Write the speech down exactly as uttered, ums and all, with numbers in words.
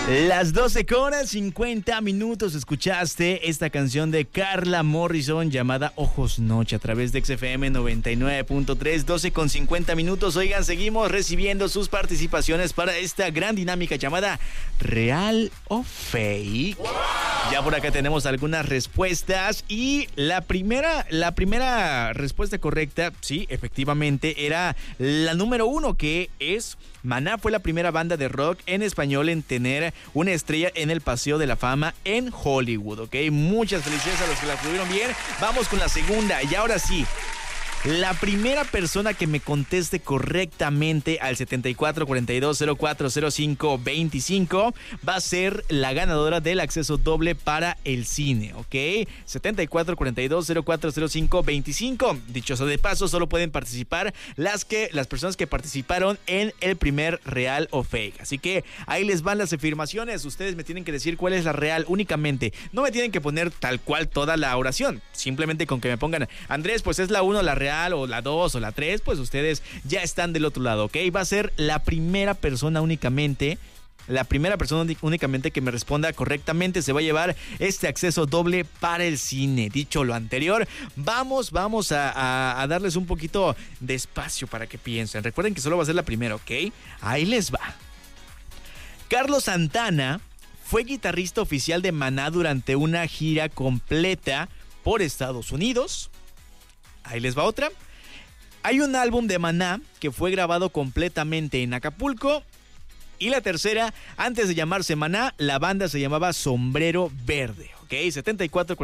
Las doce con cincuenta minutos escuchaste esta canción de Carla Morrison llamada Ojos Noche a través de X F M noventa y nueve punto tres, doce con cincuenta minutos. Oigan, seguimos recibiendo sus participaciones para esta gran dinámica llamada Real o Fake. ¡Wow! Ya por acá tenemos algunas respuestas y la primera, la primera respuesta correcta, sí, efectivamente, era la número uno, que es Maná fue la primera banda de rock en español en tener una estrella en el Paseo de la Fama en Hollywood, ¿ok? Muchas felicidades a los que la tuvieron bien. Vamos con la segunda y ahora sí. La primera persona que me conteste correctamente al setenta y cuatro cuarenta y dos cero cuatro cero cinco veinticinco va a ser la ganadora del acceso doble para el cine, ¿ok? setenta y cuatro cuarenta y dos cero cuatro cero cinco veinticinco. Dicho sea de paso, solo pueden participar las que las personas que participaron en el primer Real o Fake. Así que ahí les van las afirmaciones. Ustedes me tienen que decir cuál es la real únicamente. No me tienen que poner tal cual toda la oración. Simplemente con que me pongan, Andrés, pues es la uno la real, o la dos o la tres, pues ustedes ya están del otro lado, ¿ok? Va a ser la primera persona únicamente, la primera persona únicamente que me responda correctamente se va a llevar este acceso doble para el cine. Dicho lo anterior, vamos, vamos a, a, a darles un poquito de espacio para que piensen. Recuerden que solo va a ser la primera, ¿ok? Ahí les va. Carlos Santana fue guitarrista oficial de Maná durante una gira completa por Estados Unidos. Ahí les va otra. Hay un álbum de Maná que fue grabado completamente en Acapulco. Y la tercera, antes de llamarse Maná, la banda se llamaba Sombrero Verde, ¿ok? setenta y cuatro